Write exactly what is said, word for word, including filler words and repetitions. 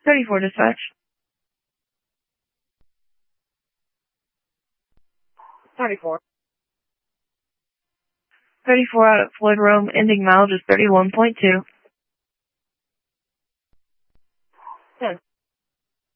thirty-four dispatch. thirty-four. thirty-four out at Floyd Rome, ending mileage is thirty-one point two.